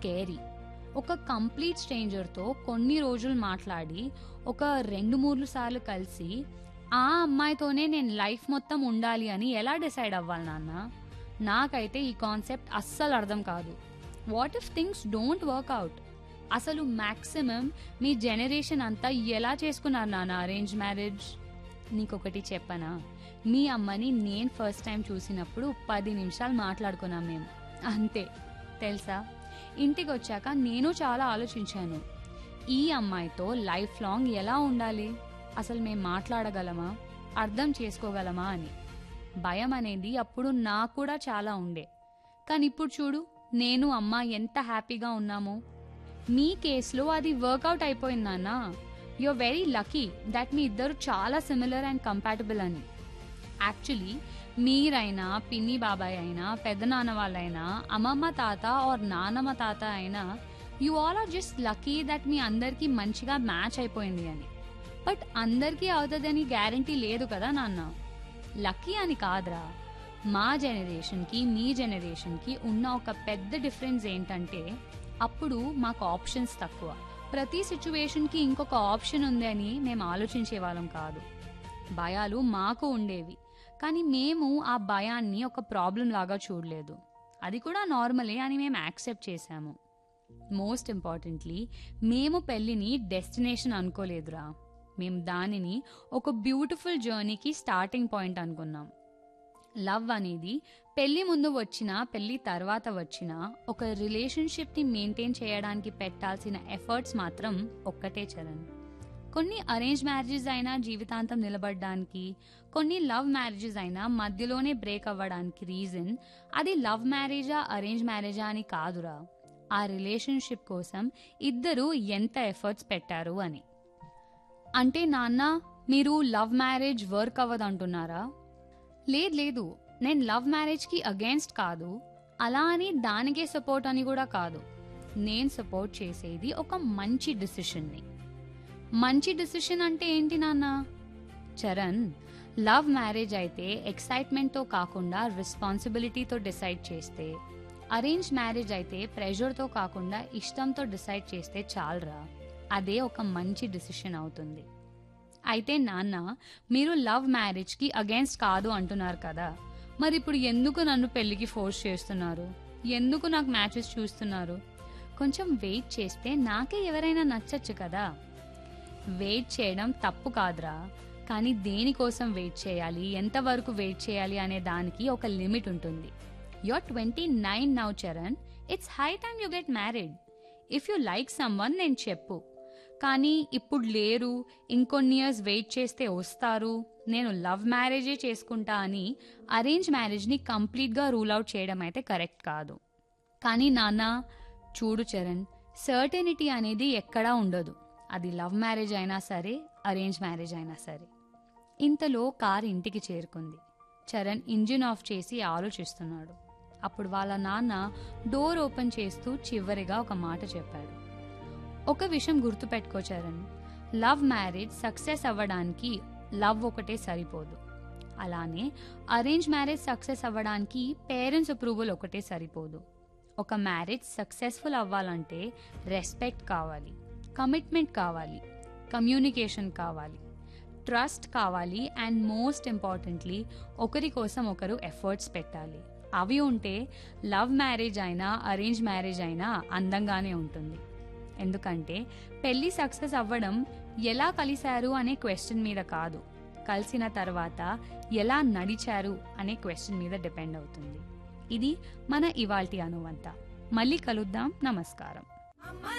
Scary. ఒక complete స్ట్రేంజర్తో కొన్ని రోజులు మాట్లాడి, ఒక 2-3 సార్లు కలిసి, ఆ అమ్మాయితోనే నేను లైఫ్ మొత్తం ఉండాలి అని ఎలా డిసైడ్ అవ్వాలి నాన్న? నాకైతే ఈ కాన్సెప్ట్ అస్సలు అర్థం కాదు. What if things don't work out? అసలు మ్యాక్సిమం మీ జనరేషన్ అంతా ఎలా చేసుకున్నారు నాన్న అరేంజ్ మ్యారేజ్? నీకొకటి చెప్పనా, మీ అమ్మని నేను ఫస్ట్ టైం చూసినప్పుడు 10 నిమిషాలు మాట్లాడుకున్నాం మేము, అంతే. తెలుసా, ఇంటికి వచ్చాక నేను చాలా ఆలోచించాను, ఈ అమ్మాయితో లైఫ్ లాంగ్ ఎలా ఉండాలి, అసలు మేము మాట్లాడగలమా, అర్థం చేసుకోగలమా అని. భయం అనేది అప్పుడు నాకు కూడా చాలా ఉండే. కానీ ఇప్పుడు చూడు, నేను అమ్మ ఎంత హ్యాపీగా ఉన్నామో. మీ కేసులో అది వర్కౌట్ అయిపోయింది నాన్న. యూఆర్ వెరీ లక్కీ దట్ మీ ఇద్దరు చాలా సిమిలర్ అండ్ కంపాటబుల్ అని. యాక్చువల్లీ మీరైనా, పిన్ని బాబాయ్ అయినా, పెద్దనాన్న వాళ్ళైనా, అమ్మమ్మ తాత ఆర్ నానమ్మ తాత అయినా, you all are just lucky that మీ అందరికీ మంచిగా మ్యాచ్ అయిపోయింది అని. బట్ అందరికీ అవుతుందని గ్యారంటీ లేదు కదా నాన్న. లక్కీ అని కాదురా, మా జనరేషన్కి మీ జనరేషన్కి ఉన్న ఒక పెద్ద డిఫరెన్స్ ఏంటంటే, అప్పుడు మాకు ఆప్షన్స్ తక్కువ. ప్రతి సిచ్యువేషన్కి ఇంకొక ఆప్షన్ ఉంది అని మేము ఆలోచించే వాళ్ళం కాదు. భయాలు మాకు ఉండేవి, కానీ మేము ఆ భయాన్ని ఒక ప్రాబ్లం లాగా చూడలేదు. అది కూడా నార్మలే అని మేము యాక్సెప్ట్ చేశాము. మోస్ట్ ఇంపార్టెంట్లీ, మేము పెళ్ళిని డెస్టినేషన్ అనుకోలేదురా. మేము దానిని ఒక బ్యూటిఫుల్ జర్నీకి స్టార్టింగ్ పాయింట్ అనుకున్నాం. లవ్ అనేది పెళ్లి ముందు వచ్చినా, పెళ్లి తర్వాత వచ్చినా, ఒక రిలేషన్షిప్ని మెయింటైన్ చేయడానికి పెట్టాల్సిన ఎఫర్ట్స్ మాత్రం ఒక్కటే చరణ్. కొన్ని అరేంజ్ మ్యారేజెస్ అయినా జీవితాంతం నిలబడడానికి, కొన్ని లవ్ మ్యారేజెస్ అయినా మధ్యలోనే బ్రేక్ అవ్వడానికి రీజన్ అది లవ్ మ్యారేజా అరేంజ్ మ్యారేజా అని కాదురా, ఆ రిలేషన్షిప్ కోసం ఇద్దరు ఎంత ఎఫర్ట్స్ పెట్టారు అని. అంటే నాన్న, మీరు లవ్ మ్యారేజ్ వర్క్ అవ్వదంటున్నారా? లేదు, నేను లవ్ మ్యారేజ్కి అగేన్స్ట్ కాదు, అలా అని దానికే సపోర్ట్ అని కూడా కాదు. నేను సపోర్ట్ చేసేది ఒక మంచి డిసిషన్ని. మంచి డిసిషన్ అంటే ఏంటి నాన్న? చరణ్, లవ్ మ్యారేజ్ అయితే ఎక్సైట్మెంట్తో కాకుండా రెస్పాన్సిబిలిటీతో డిసైడ్ చేస్తే, అరేంజ్ మ్యారేజ్ అయితే ప్రెషర్తో కాకుండా ఇష్టంతో డిసైడ్ చేస్తే చాలరా, అదే ఒక మంచి డిసిషన్ అవుతుంది. అయితే నాన్న, మీరు లవ్ మ్యారేజ్కి అగేన్స్ట్ కాదు అంటున్నారు కదా, మరి ఇప్పుడు ఎందుకు నన్ను పెళ్లికి ఫోర్స్ చేస్తున్నారు? ఎందుకు నాకు మ్యాచెస్ చూస్తున్నారు? కొంచెం వెయిట్ చేస్తే నాకే ఎవరైనా నచ్చచ్చు కదా. వెయిట్ చేయడం తప్పు కాదురా, కానీ దేనికోసం వెయిట్ చేయాలి, ఎంతవరకు వెయిట్ చేయాలి అనే దానికి ఒక లిమిట్ ఉంటుంది. You're 29 now Charan, it's high time you get married. If you like someone నేను చెప్పు, కానీ ఇప్పుడు లేరు, ఇంకొన్ని ఇయర్స్ వెయిట్ చేస్తే వస్తారు, నేను లవ్ మ్యారేజే చేసుకుంటా అని అరేంజ్ మ్యారేజ్ని కంప్లీట్గా రూల్ అవుట్ చేయడం అయితే కరెక్ట్ కాదు. కానీ నాన్న చూడు చరణ్, సర్టెనిటీ అనేది ఎక్కడా ఉండదు, అది లవ్ మ్యారేజ్ అయినా సరే, అరేంజ్ మ్యారేజ్ అయినా సరే. ఇంతలో కారు ఇంటికి చేరుకుంది. చరణ్ ఇంజిన్ ఆఫ్ చేసి ఆలోచిస్తున్నాడు. అప్పుడు వాళ్ళ నాన్న డోర్ ఓపెన్ చేస్తూ చివరిగా ఒక మాట చెప్పాడు. ఒక విషయం గుర్తుపెట్టుకో చరణ్, లవ్ మ్యారేజ్ సక్సెస్ అవ్వడానికి లవ్ ఒకటే సరిపోదు. అలానే అరేంజ్ మ్యారేజ్ సక్సెస్ అవ్వడానికి పేరెంట్స్ అప్రూవల్ ఒకటే సరిపోదు. ఒక మ్యారేజ్ సక్సెస్ఫుల్ అవ్వాలంటే రెస్పెక్ట్ కావాలి, కమిట్మెంట్ కావాలి, కమ్యూనికేషన్ కావాలి, ట్రస్ట్ కావాలి, అండ్ మోస్ట్ ఇంపార్టెంట్లీ ఒకరి కోసం ఒకరు ఎఫర్ట్స్ పెట్టాలి. అవి ఉంటే లవ్ మ్యారేజ్ అయినా అరేంజ్ మ్యారేజ్ అయినా అందంగానే ఉంటుంది. ఎందుకంటే పెళ్లి సక్సెస్ అవ్వడం ఎలా కలిశారు అనే క్వశ్చన్ మీద కాదు, కలిసిన తర్వాత ఎలా నడిచారు అనే క్వశ్చన్ మీద డిపెండ్ అవుతుంది. ఇది మన ఇవాల్టి అనువంత. మళ్ళీ కలుద్దాం. నమస్కారం.